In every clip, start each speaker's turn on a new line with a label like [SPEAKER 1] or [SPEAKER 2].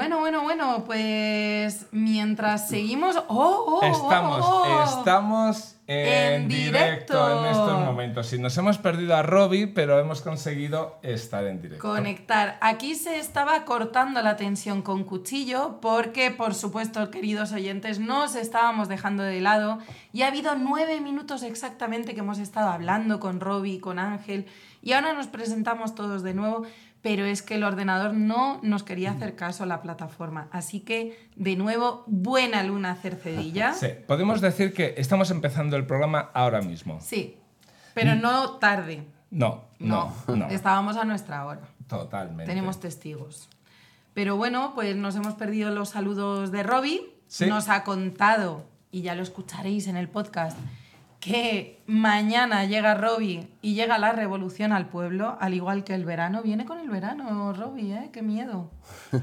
[SPEAKER 1] Bueno, pues mientras seguimos...
[SPEAKER 2] Estamos en directo en estos momentos. Y nos hemos perdido a Robbie, pero hemos conseguido estar en directo.
[SPEAKER 1] Conectar. Aquí se estaba cortando la tensión con cuchillo porque, por supuesto, queridos oyentes, nos estábamos dejando de lado y ha habido 9 minutos exactamente que hemos estado hablando con Robbie, con Ángel, y ahora nos presentamos todos de nuevo. Pero es que el ordenador no nos quería hacer caso a la plataforma. Así que, de nuevo, buena luna Cercedilla.
[SPEAKER 2] Sí, podemos decir que estamos empezando el programa ahora mismo.
[SPEAKER 1] Sí, pero no tarde.
[SPEAKER 2] No.
[SPEAKER 1] Estábamos a nuestra hora.
[SPEAKER 2] Totalmente.
[SPEAKER 1] Tenemos testigos. Pero bueno, pues nos hemos perdido los saludos de Robbie.
[SPEAKER 2] Sí.
[SPEAKER 1] Nos ha contado, y ya lo escucharéis en el podcast, que mañana llega Robbie y llega la revolución al pueblo, al igual que el verano. Viene con el verano, Robbie, ¿eh? ¡Qué miedo!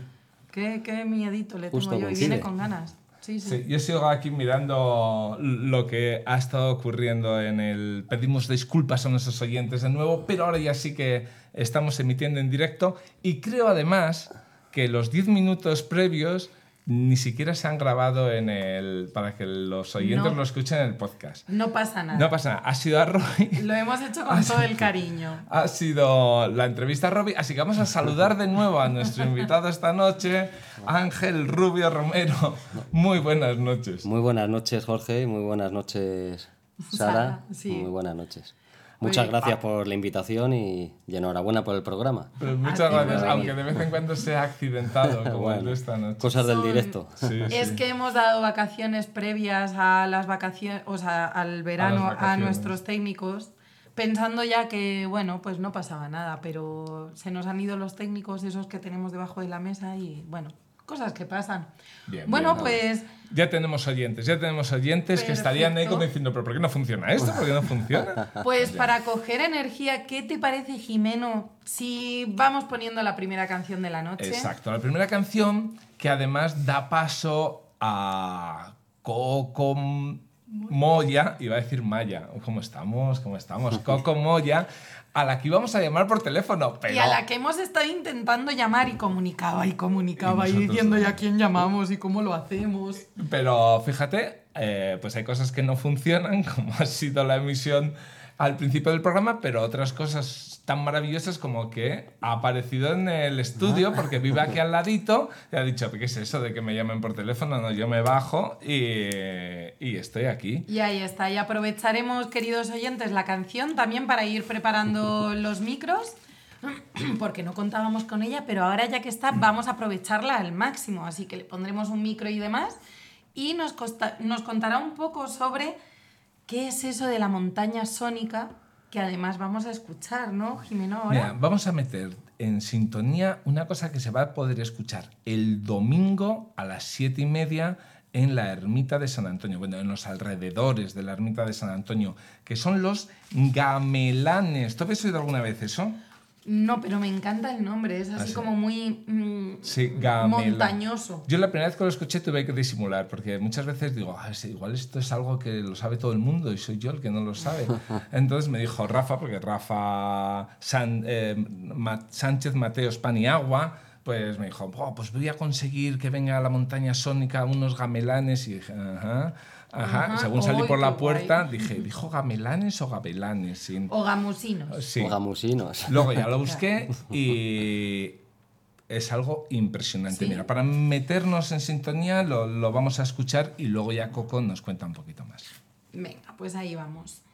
[SPEAKER 1] ¡Qué miedito le tengo yo! Y viene con ganas. Sí.
[SPEAKER 2] Yo sigo aquí mirando lo que ha estado ocurriendo en el... Pedimos disculpas a nuestros oyentes de nuevo, pero ahora ya sí que estamos emitiendo en directo y creo además que los 10 minutos previos ni siquiera se han grabado para que los oyentes lo escuchen en el podcast.
[SPEAKER 1] No pasa nada.
[SPEAKER 2] No pasa nada. Ha sido a Robbie.
[SPEAKER 1] Lo hemos hecho con todo el cariño.
[SPEAKER 2] Ha sido la entrevista a Robbie. Así que vamos a saludar de nuevo a nuestro invitado esta noche, Ángel Rubio Romero. Muy buenas noches.
[SPEAKER 3] Muy buenas noches, Jorge. Muy buenas noches, Sara.
[SPEAKER 1] Sí.
[SPEAKER 3] Muy buenas noches. Muchas gracias por la invitación y enhorabuena por el programa.
[SPEAKER 2] Pues muchas gracias, aunque de vez en cuando sea accidentado, como el de esta noche.
[SPEAKER 3] Cosas del directo.
[SPEAKER 2] Sí.
[SPEAKER 1] Que hemos dado vacaciones previas a las vacaciones, o sea, al verano a nuestros técnicos, pensando ya que, bueno, pues no pasaba nada, pero se nos han ido los técnicos, esos que tenemos debajo de la mesa y, bueno, cosas que pasan.
[SPEAKER 2] Bien,
[SPEAKER 1] pues...
[SPEAKER 2] Ya tenemos oyentes
[SPEAKER 1] Perfecto.
[SPEAKER 2] Que estarían ahí como diciendo, ¿pero por qué no funciona esto? ¿Por qué no funciona?
[SPEAKER 1] Pues para coger energía, ¿qué te parece, Jimeno, si vamos poniendo la primera canción de la noche?
[SPEAKER 2] Exacto, la primera canción que además da paso a Coco Moya, iba a decir Maya, ¿cómo estamos? Coco Moya, a la que íbamos a llamar por teléfono, pero...
[SPEAKER 1] Y a la que hemos estado intentando llamar y comunicaba y diciendo ya quién llamamos y cómo lo hacemos.
[SPEAKER 2] Pero fíjate, pues hay cosas que no funcionan, como ha sido la emisión al principio del programa, pero otras cosas tan maravillosas como que ha aparecido en el estudio porque vive aquí al ladito y ha dicho, ¿qué es eso de que me llamen por teléfono? No, yo me bajo y estoy aquí.
[SPEAKER 1] Y ahí está, y aprovecharemos, queridos oyentes, la canción también para ir preparando los micros, porque no contábamos con ella, pero ahora ya que está, vamos a aprovecharla al máximo, así que le pondremos un micro y demás, y nos contará un poco sobre qué es eso de la montaña sónica, que además vamos a escuchar, ¿no, Jimeno? Ahora.
[SPEAKER 2] Mira, vamos a meter en sintonía una cosa que se va a poder escuchar el domingo a las 7:30 en la ermita de San Antonio, bueno, en los alrededores de la ermita de San Antonio, que son los gamelanes. ¿Tú habías oído alguna vez eso?
[SPEAKER 1] No, pero me encanta el nombre, es así como muy montañoso.
[SPEAKER 2] Yo la primera vez que lo escuché tuve que disimular, porque muchas veces digo, igual esto es algo que lo sabe todo el mundo y soy yo el que no lo sabe. Entonces me dijo Rafa, porque Rafa Sánchez Mateos Paniagua, pues me dijo, pues voy a conseguir que venga a la montaña sónica unos gamelanes, y dije, Ajá. Según salí por la puerta, dije, ¿dijo gamelanes o gabelanes?
[SPEAKER 1] O gamusinos.
[SPEAKER 2] Sí.
[SPEAKER 3] O gamusinos.
[SPEAKER 2] Luego ya lo busqué y es algo impresionante.
[SPEAKER 1] ¿Sí?
[SPEAKER 2] Mira, para meternos en sintonía lo vamos a escuchar y luego ya Coco nos cuenta un poquito más.
[SPEAKER 1] Venga, pues ahí vamos.